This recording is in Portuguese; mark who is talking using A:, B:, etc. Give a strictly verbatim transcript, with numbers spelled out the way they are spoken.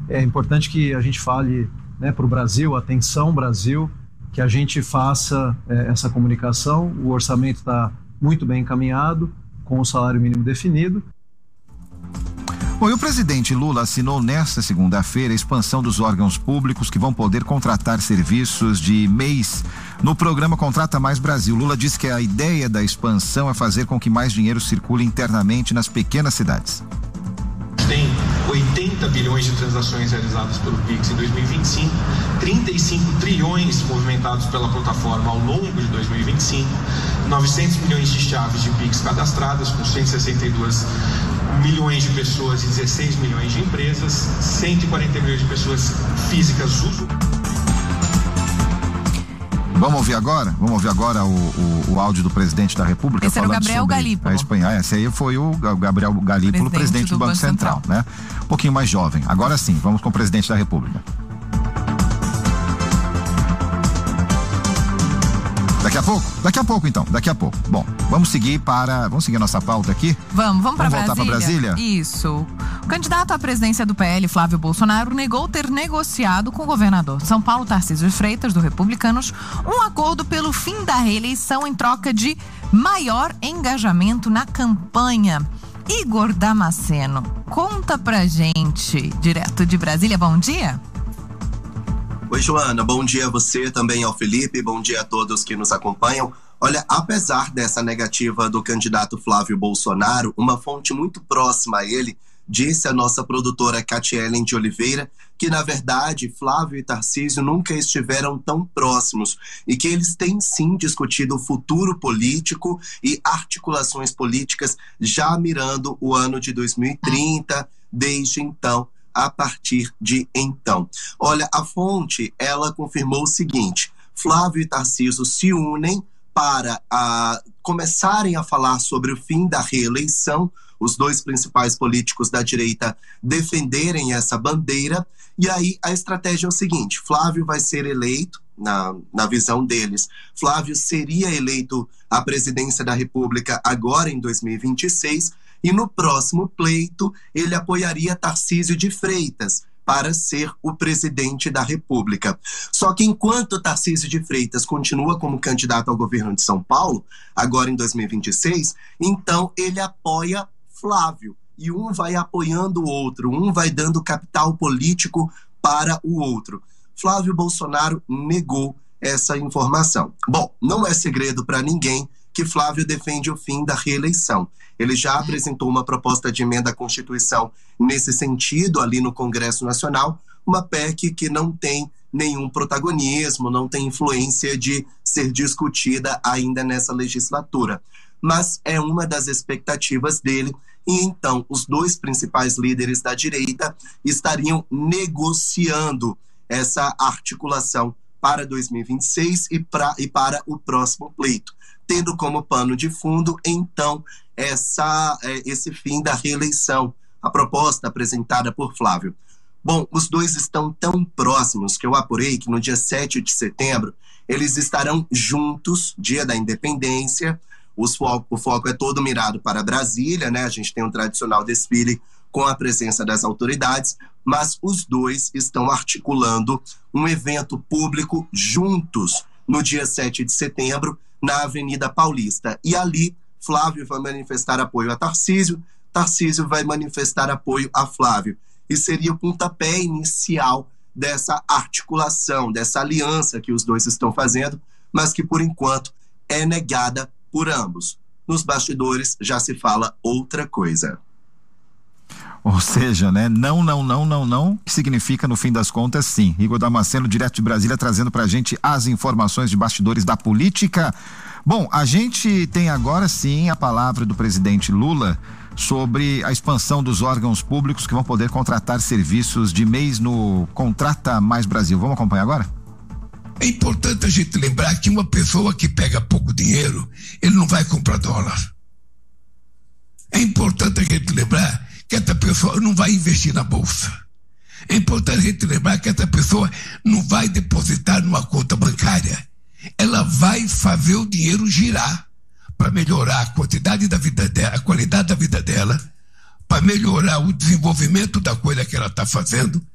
A: é importante que a gente fale, né, para o Brasil, atenção Brasil, que a gente faça é, essa comunicação. O orçamento está muito bem encaminhado, com o salário mínimo definido.
B: Bom, e o presidente Lula assinou nesta segunda-feira a expansão dos órgãos públicos que vão poder contratar serviços de M E I S no programa Contrata Mais Brasil. Lula disse que a ideia da expansão é fazer com que mais dinheiro circule internamente nas pequenas cidades.
C: Tem oitenta bilhões de transações realizadas pelo Pix em dois mil e vinte e cinco, trinta e cinco trilhões movimentados pela plataforma ao longo de dois mil e vinte e cinco, novecentos milhões de chaves de Pix cadastradas, com cento e sessenta e dois milhões de pessoas e dezesseis milhões de empresas, cento e quarenta milhões de pessoas físicas uso.
B: Vamos ouvir agora? Vamos ouvir agora o, o, o áudio do presidente da República.
D: Esse era o Gabriel Galípolo.
B: A Espanha. Ah, esse aí foi o Gabriel Galípolo, presidente, presidente do, do Banco, Banco Central, Central, né? Um pouquinho mais jovem. Agora sim, vamos com o presidente da República. Daqui a pouco? Daqui a pouco, então. Daqui a pouco. Bom, vamos seguir para... Vamos seguir a nossa pauta aqui?
D: Vamos, vamos para Brasília.
B: Voltar para Brasília?
D: Isso. O candidato à presidência do P L, Flávio Bolsonaro, negou ter negociado com o governador de São Paulo, Tarcísio de Freitas, do Republicanos, um acordo pelo fim da reeleição em troca de maior engajamento na campanha. Igor Damasceno, conta pra gente, direto de Brasília. Bom dia.
E: Oi, Joana, bom dia a você, também ao Felipe, bom dia a todos que nos acompanham. Olha, apesar dessa negativa do candidato Flávio Bolsonaro, uma fonte muito próxima a ele disse à nossa produtora Catielen de Oliveira que, na verdade, Flávio e Tarcísio nunca estiveram tão próximos e que eles têm sim discutido o futuro político e articulações políticas já mirando o ano de dois mil e trinta, desde então, a partir de então. Olha, a fonte, ela confirmou o seguinte: Flávio e Tarcísio se unem para a, começarem a falar sobre o fim da reeleição, os dois principais políticos da direita defenderem essa bandeira, e aí a estratégia é o seguinte: Flávio vai ser eleito, na, na visão deles, Flávio seria eleito à presidência da República agora em dois mil e vinte e seis, e no próximo pleito ele apoiaria Tarcísio de Freitas para ser o presidente da República. Só que enquanto Tarcísio de Freitas continua como candidato ao governo de São Paulo, agora em dois mil e vinte e seis, então ele apoia Flávio, e um vai apoiando o outro, um vai dando capital político para o outro. Flávio Bolsonaro negou essa informação. Bom, não é segredo para ninguém que Flávio defende o fim da reeleição. Ele já apresentou uma proposta de emenda à Constituição nesse sentido ali no Congresso Nacional, uma P E C que não tem nenhum protagonismo, não tem influência de ser discutida ainda nessa legislatura. Mas é uma das expectativas dele, e então os dois principais líderes da direita estariam negociando essa articulação para dois mil e vinte e seis e, pra, e para o próximo pleito, tendo como pano de fundo, então, essa, esse fim da reeleição, a proposta apresentada por Flávio. Bom, os dois estão tão próximos que eu apurei que no dia sete de setembro eles estarão juntos, dia da independência. Os fo- o foco é todo mirado para Brasília, né? A gente tem um tradicional desfile com a presença das autoridades, mas os dois estão articulando um evento público juntos no dia sete de setembro, na Avenida Paulista. E ali, Flávio vai manifestar apoio a Tarcísio, Tarcísio vai manifestar apoio a Flávio. E seria o pontapé inicial dessa articulação, dessa aliança que os dois estão fazendo, mas que, por enquanto, é negada por ambos. Nos bastidores já se fala outra coisa.
B: Ou seja, né? Não, não, não, não, não, que significa, no fim das contas, sim. Igor Damasceno, direto de Brasília, trazendo pra gente as informações de bastidores da política. Bom, a gente tem agora sim a palavra do presidente Lula sobre a expansão dos órgãos públicos que vão poder contratar serviços de M E I S no Contrata Mais Brasil. Vamos acompanhar agora?
F: É importante a gente lembrar que uma pessoa que pega pouco dinheiro, ele não vai comprar dólar. É importante a gente lembrar que essa pessoa não vai investir na bolsa. É importante a gente lembrar que essa pessoa não vai depositar numa conta bancária. Ela vai fazer o dinheiro girar para melhorar a quantidade da vida dela, a qualidade da vida dela, para melhorar o desenvolvimento da coisa que ela está fazendo,